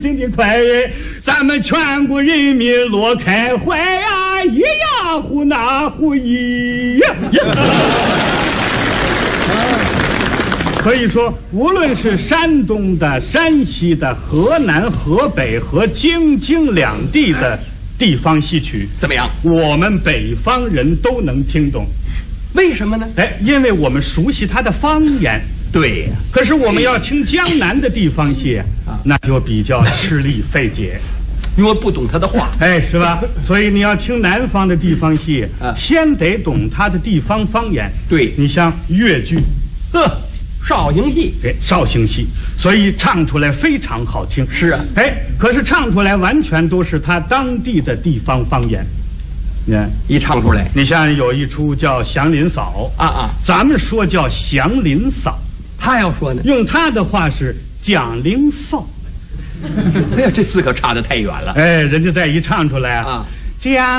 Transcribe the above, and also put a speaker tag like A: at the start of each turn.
A: 新的快乐，咱们全国人民乐开怀呀！咿呀呼那呼咿呀！所以说，无论是山东的、山西的、河南、河北和京津两地的地方戏曲，
B: 怎么样？
A: 我们北方人都能听懂。
B: 为什么呢？
A: 哎，因为我们熟悉它的方言。
B: 对呀，
A: 可是我们要听江南的地方戏，那就比较吃力费解，
B: 因为不懂他的话，
A: 哎，是吧？所以你要听南方的地方戏，先得懂它的地方方言。
B: 对，
A: 你像越剧，
B: 绍兴戏，
A: 哎，绍兴戏，所以唱出来非常好听。
B: 是啊，
A: 哎，可是唱出来完全都是他当地的地方方言。你看，
B: 一唱出来，
A: 你像有一出叫《祥林嫂》咱们说叫祥林嫂。
B: 他要说呢，
A: 用他的话是蒋灵嫂。
B: 哎呀，这字可差得太远了。
A: 哎，人家再一唱出来
B: 啊，
A: 蒋